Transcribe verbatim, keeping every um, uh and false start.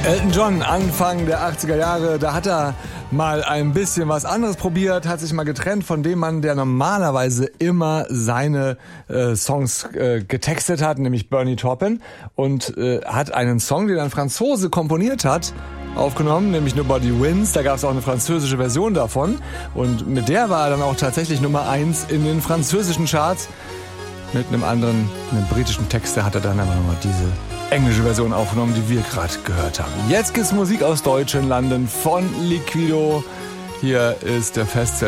Elton John, Anfang der achtziger Jahre, da hat er mal ein bisschen was anderes probiert, hat sich mal getrennt von dem Mann, der normalerweise immer seine äh, Songs äh, getextet hat, nämlich Bernie Taupin, und äh, hat einen Song, den ein Franzose komponiert hat, aufgenommen, nämlich Nobody Wins. Da gab es auch eine französische Version davon und mit der war er dann auch tatsächlich Nummer eins in den französischen Charts. Mit einem anderen, einem britischen Text, da hat er dann aber nochmal diese englische Version aufgenommen, die wir gerade gehört haben. Jetzt gibt's Musik aus deutschen Landen von Liquido. Hier ist der Festzettel